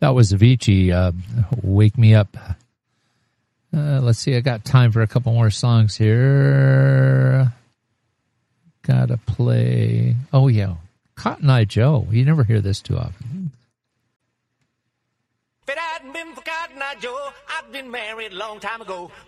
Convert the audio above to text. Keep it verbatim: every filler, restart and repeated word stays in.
That was Avicii, uh, Wake Me Up. Uh, let's see, I got time for a couple more songs here. Gotta play. Oh, yeah. Cotton Eye Joe. You never hear this too often. If it hadn't been for Cotton Eye Joe, I'd been married a long time ago.